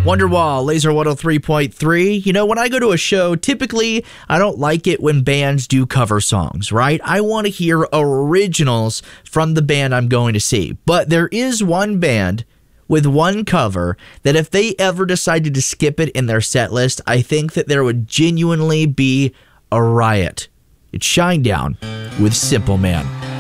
Wonderwall, Laser 103.3. You know, when I go to a show, typically I don't like it when bands do cover songs, right? I want to hear originals from the band I'm going to see. But there is one band with one cover that if they ever decided to skip it in their set list, I think that there would genuinely be a riot. It's Shinedown with Simple Man.